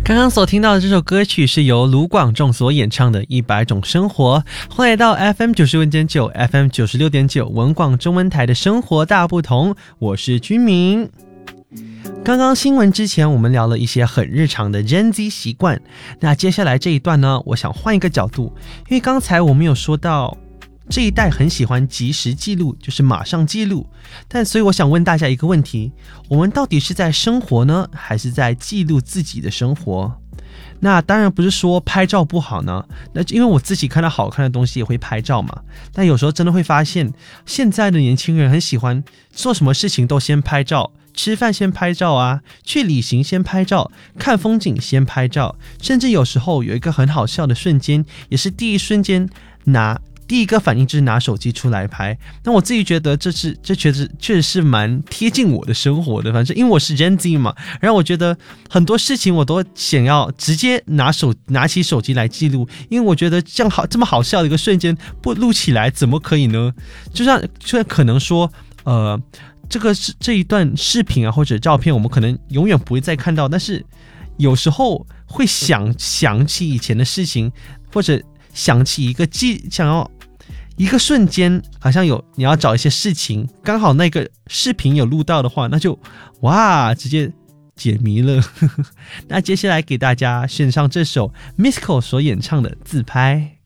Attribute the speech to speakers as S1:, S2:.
S1: 刚刚所听到的这首歌曲是由卢广仲所演唱的《100种生活》。欢迎来到 FM95.9 FM96.9 文广中文台的生活大不同，我是君明。刚刚新闻之前我们聊了一些很日常的 Gen Z 习惯，那接下来这一段呢，我想换一个角度，因为刚才我们有说到这一代很喜欢即时记录，就是马上记录，但所以我想问大家一个问题，我们到底是在生活呢，还是在记录自己的生活？那当然不是说拍照不好呢，那因为我自己看到好看的东西也会拍照嘛，但有时候真的会发现现在的年轻人很喜欢做什么事情都先拍照，吃饭先拍照啊，去旅行先拍照，看风景先拍照，甚至有时候有一个很好笑的瞬间，也是第一瞬间第一个反应就是拿手机出来拍。那我自己觉得这确实是蛮贴近我的生活的，反正因为我是 Gen Z 嘛，然后我觉得很多事情我都想要直接拿起手机来记录，因为我觉得这么好笑的一个瞬间不录起来怎么可以呢？就像可能说这一段视频啊或者照片我们可能永远不会再看到，但是有时候会想起以前的事情，或者想起想要一个瞬间，好像你要找一些事情，刚好那个视频有录到的话，那就哇直接解谜了那接下来给大家献上这首 Misco 所演唱的自拍。